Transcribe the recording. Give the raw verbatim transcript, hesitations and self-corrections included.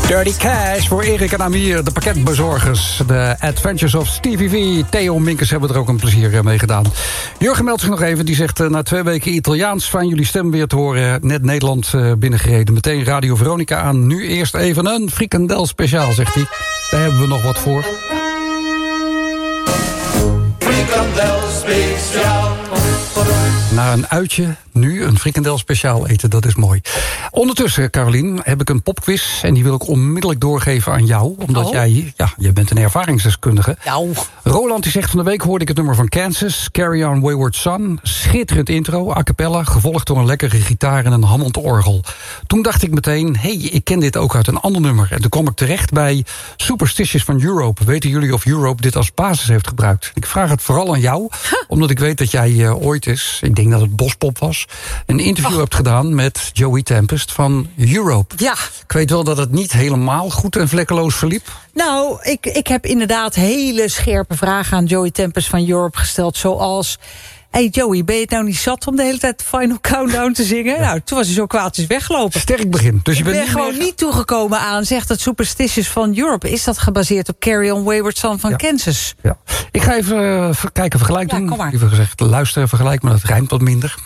Dirty Cash voor Erik en Amir, de pakketbezorgers. De Adventures of Stevie V. Theo Minkers hebben er ook een plezier mee gedaan. Jurgen meldt zich nog even, die zegt... na twee weken Italiaans, fijn jullie stem weer te horen. Net Nederland binnengereden. Meteen Radio Veronica aan. Nu eerst even een frikandel speciaal, zegt hij. Daar hebben we nog wat voor. Frikandel speciaal. Na een uitje, nu een frikandel speciaal eten, dat is mooi. Ondertussen, Carolien, heb ik een popquiz... en die wil ik onmiddellijk doorgeven aan jou. Omdat oh. jij, ja, jij bent een ervaringsdeskundige. Nou. Roland die zegt, van de week hoorde ik het nummer van Kansas... Carry On Wayward Son, schitterend intro, a cappella... gevolgd door een lekkere gitaar en een Hammond-orgel. Toen dacht ik meteen, hé, hey, ik ken dit ook uit een ander nummer. En toen kwam ik terecht bij Superstitious van Europe. Weten jullie of Europe dit als basis heeft gebruikt? Ik vraag het vooral aan jou, huh? omdat ik weet dat jij uh, ooit is... ik denk dat het Bospop was... een interview oh. hebt gedaan met Joey Tempest van Europe. Ja. Ik weet wel dat het niet helemaal goed en vlekkeloos verliep. Nou, ik, ik heb inderdaad hele scherpe vragen aan Joey Tempest van Europe gesteld. Zoals, hey Joey, ben je het nou niet zat om de hele tijd Final Countdown te zingen? Ja. Nou, toen was hij zo kwaadjes weggelopen. Sterk begin. Dus je ik bent ben niet gewoon meer... niet toegekomen aan, zegt dat Superstitious van Europe. Is dat gebaseerd op Carry On Wayward Son van ja. Kansas? Ja. Ik ga even uh, kijken, vergelijk doen. Ja, kom maar. Even gezegd, luisteren, vergelijk, maar dat rijmt wat minder.